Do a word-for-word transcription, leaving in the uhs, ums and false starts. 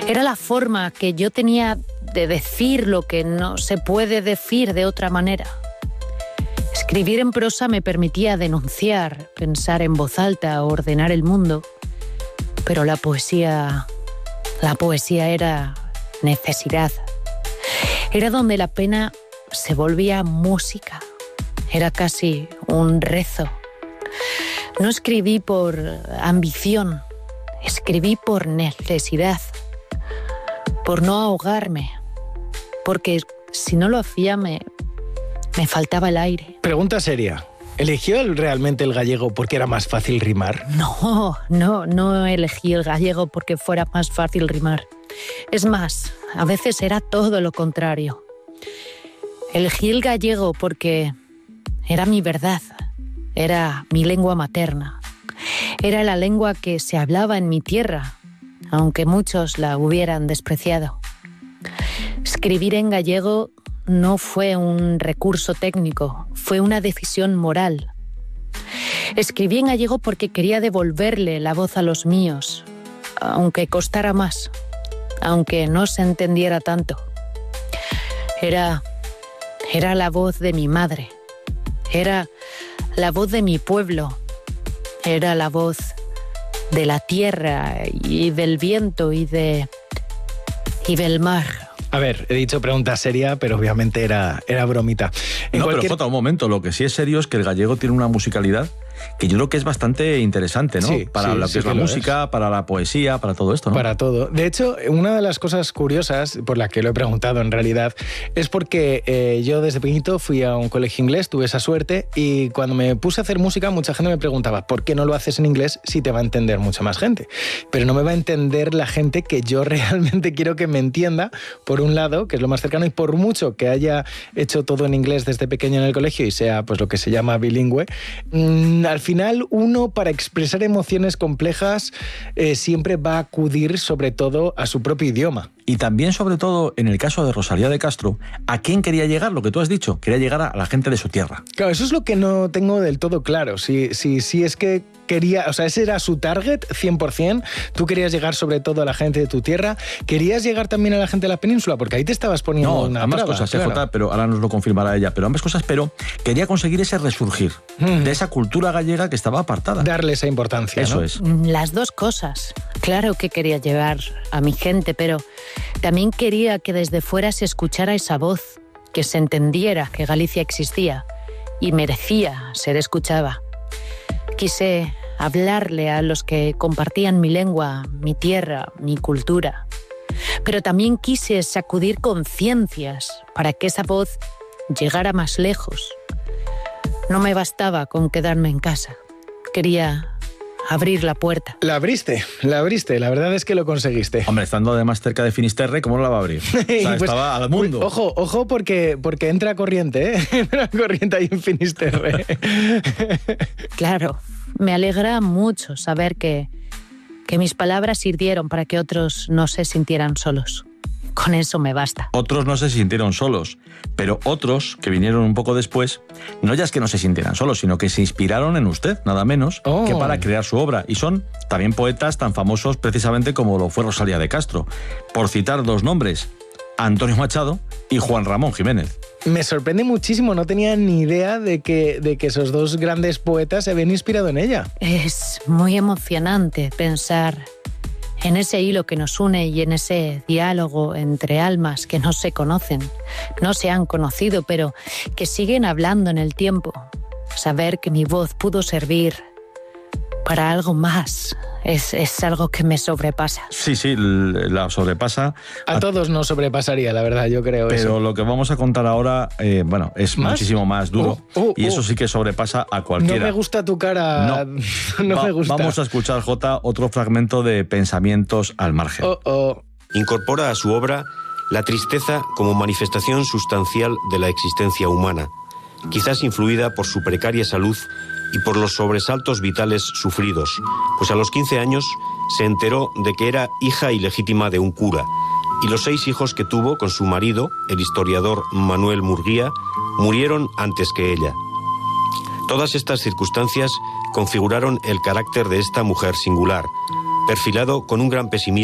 Era la forma que yo tenía de decir lo que no se puede decir de otra manera. Escribir en prosa me permitía denunciar, pensar en voz alta, ordenar el mundo. Pero la poesía, la poesía era necesidad. Era donde la pena se volvía música. Era casi un rezo. No escribí por ambición, escribí por necesidad, por no ahogarme, porque si no lo hacía me, me faltaba el aire. Pregunta seria. ¿Eligió él realmente el gallego porque era más fácil rimar? No, no, no elegí el gallego porque fuera más fácil rimar. Es más, a veces era todo lo contrario. Elegí el gallego porque era mi verdad, era mi lengua materna. Era la lengua que se hablaba en mi tierra, aunque muchos la hubieran despreciado. Escribir en gallego no fue un recurso técnico, fue una decisión moral. Escribí en gallego porque quería devolverle la voz a los míos, aunque costara más, aunque no se entendiera tanto. Era, era la voz de mi madre, era la voz de mi pueblo, era la voz de la tierra y del viento y, de, y del mar. A ver, he dicho pregunta seria, pero obviamente era, era bromita. En no, cualquier... pero Jota, un momento, lo que sí es serio es que el gallego tiene una musicalidad que yo creo que es bastante interesante, ¿no? Sí, para sí, lo que sí es que la lo música, es. Para la poesía, para todo esto, ¿no? Para todo. De hecho, una de las cosas curiosas por la que lo he preguntado en realidad es porque eh, yo desde pequeñito fui a un colegio inglés, tuve esa suerte, y cuando me puse a hacer música mucha gente me preguntaba ¿por qué no lo haces en inglés si te va a entender mucha más gente? Pero no me va a entender la gente que yo realmente quiero que me entienda, por un lado, que es lo más cercano, y por mucho que haya hecho todo en inglés desde pequeño en el colegio y sea pues lo que se llama bilingüe, mmm, al final uno para expresar emociones complejas eh, siempre va a acudir sobre todo a su propio idioma. Y también, sobre todo, en el caso de Rosalía de Castro, ¿a quién quería llegar? Lo que tú has dicho, quería llegar a la gente de su tierra. Claro, eso es lo que no tengo del todo claro. Si, si, si es que quería, o sea, ese era su target, cien por ciento. Tú querías llegar sobre todo a la gente de tu tierra. ¿Querías llegar también a la gente de la península? Porque ahí te estabas poniendo no, una ambas traba, cosas, claro. J, pero ahora nos lo confirmará ella. Pero ambas cosas, pero quería conseguir ese resurgir mm. de esa cultura gallega que estaba apartada. Darle esa importancia, Eso ¿no? es. Las dos cosas. Claro que quería llegar a mi gente, pero también quería que desde fuera se escuchara esa voz, que se entendiera que Galicia existía y merecía ser escuchada. Quise hablarle a los que compartían mi lengua, mi tierra, mi cultura. Pero también quise sacudir conciencias para que esa voz llegara más lejos. No me bastaba con quedarme en casa. Quería abrir la puerta. La abriste, la abriste, la verdad es que lo conseguiste. Hombre, estando además cerca de Finisterre, ¿cómo no la va a abrir? O sea, pues, estaba al mundo. Pues, ojo, ojo, porque, porque entra corriente, ¿eh? Entra corriente ahí en Finisterre. Claro, me alegra mucho saber que, que mis palabras sirvieron para que otros no se sintieran solos. Con eso me basta. Otros no se sintieron solos, pero otros, que vinieron un poco después, no ya es que no se sintieran solos, sino que se inspiraron en usted, nada menos, oh. que para crear su obra. Y son también poetas tan famosos precisamente como lo fue Rosalía de Castro. Por citar dos nombres, Antonio Machado y Juan Ramón Jiménez. Me sorprende muchísimo, no tenía ni idea de que, de que esos dos grandes poetas se habían inspirado en ella. Es muy emocionante pensar en ese hilo que nos une y en ese diálogo entre almas que no se conocen, no se han conocido, pero que siguen hablando en el tiempo. Saber que mi voz pudo servir para algo más es, es algo que me sobrepasa. Sí, sí, la sobrepasa. A, a todos nos sobrepasaría, la verdad, yo creo. Pero eso. lo que vamos a contar ahora, eh, bueno, es ¿Más? muchísimo más duro. Oh, oh, y eso oh. sí que sobrepasa a cualquiera. No me gusta tu cara. No, no Va, me gusta. Vamos a escuchar, Jota, otro fragmento de Pensamientos al margen. Oh, oh. Incorpora a su obra la tristeza como manifestación sustancial de la existencia humana, quizás influida por su precaria salud y por los sobresaltos vitales sufridos, pues a los quince años se enteró de que era hija ilegítima de un cura, y los seis hijos que tuvo con su marido, el historiador Manuel Murguía, murieron antes que ella. Todas estas circunstancias configuraron el carácter de esta mujer singular, perfilado con un gran pesimismo